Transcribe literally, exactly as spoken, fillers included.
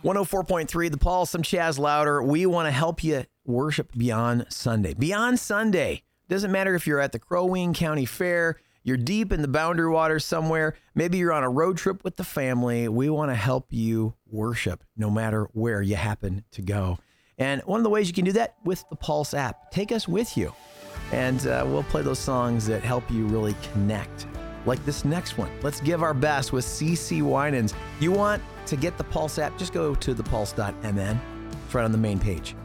one oh four point three The Pulse. I'm Chaz Louder. We want to help you worship beyond Sunday. Beyond Sunday. Doesn't matter if you're at the Crow Wing County Fair, you're deep in the Boundary Waters somewhere, maybe you're on a road trip with the family. We want to help you worship no matter where you happen to go. And one of the ways you can do that with the Pulse app. Take us with you. And uh, we'll play those songs that help you really connect. Like this next one. Let's give our best with C C Winans. You want to get the Pulse app? Just go to the pulse dot m n. It's right on the main page.